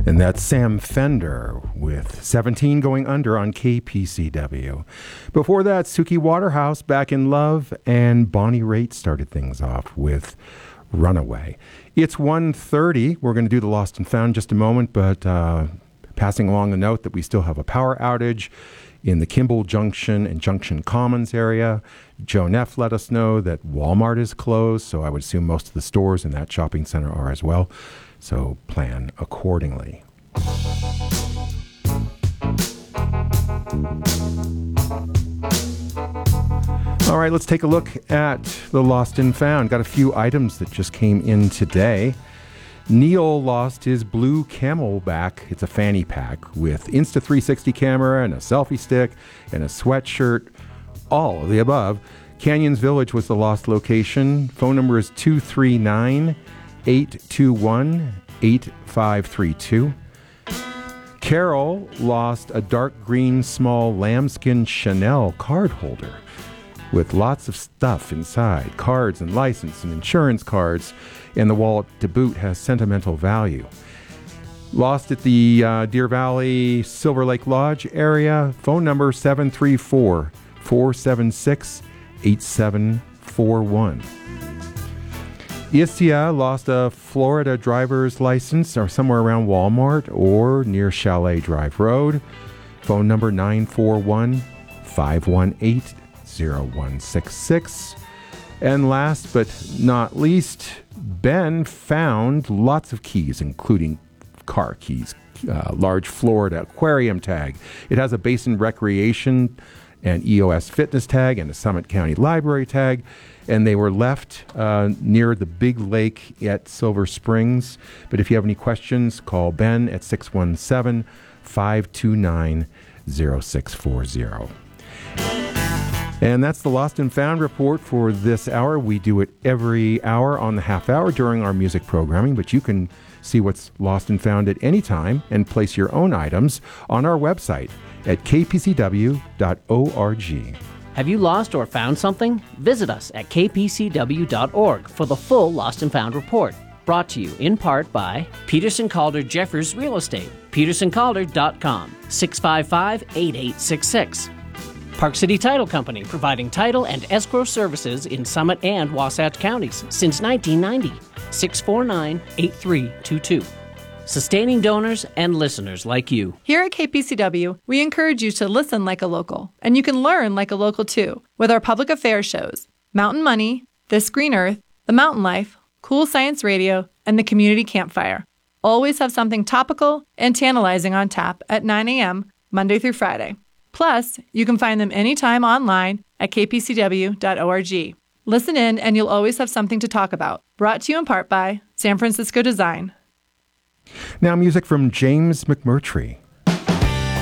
And that's Sam Fender with 17 Going Under on KPCW. Before that, Suki Waterhouse, Back in Love, and Bonnie Raitt started things off with Runaway. It's 1:30. We're going to do the Lost and Found in just a moment, but passing along the note that we still have a power outage in the Kimball Junction and Junction Commons area. Joe Neff let us know that Walmart is closed, so I would assume most of the stores in that shopping center are as well. So plan accordingly. All right, let's take a look at the Lost and Found. Got a few items that just came in today. Neil lost his blue Camelback. It's a fanny pack with Insta360 camera and a selfie stick and a sweatshirt, all of the above. Canyons Village was the lost location. Phone number is 239-821-8532. Carol lost a dark green small lambskin Chanel card holder with lots of stuff inside, cards and license and insurance cards, and the wallet to boot has sentimental value. Lost at the Deer Valley Silver Lake Lodge area. Phone number 734-476-8741. Isia lost a Florida driver's license or somewhere around Walmart or near Chalet Drive Road. Phone number 941-518-0166. And last but not least, Ben found lots of keys, including car keys, large Florida aquarium tag. It has a Basin Recreation and EOS Fitness tag and a Summit County Library tag, and they were left near the big lake at Silver Springs. But if you have any questions, call Ben at 617-529-0640. And that's the Lost and Found report for this hour. We do it every hour on the half hour during our music programming, but you can see what's lost and found at any time and place your own items on our website at kpcw.org. Have you lost or found something? Visit us at kpcw.org for the full Lost and Found report. Brought to you in part by Peterson Calder Jeffers Real Estate, petersоncalder.com, 655-8866. Park City Title Company, providing title and escrow services in Summit and Wasatch counties since 1990, 649-8322. Sustaining donors and listeners like you. Here at KPCW, we encourage you to listen like a local, and you can learn like a local too with our public affairs shows, Mountain Money, This Green Earth, The Mountain Life, Cool Science Radio, and the Community Campfire. Always have something topical and tantalizing on tap at 9 a.m. Monday through Friday. Plus, you can find them anytime online at kpcw.org. Listen in and you'll always have something to talk about. Brought to you in part by San Francisco Design. Now music from James McMurtry.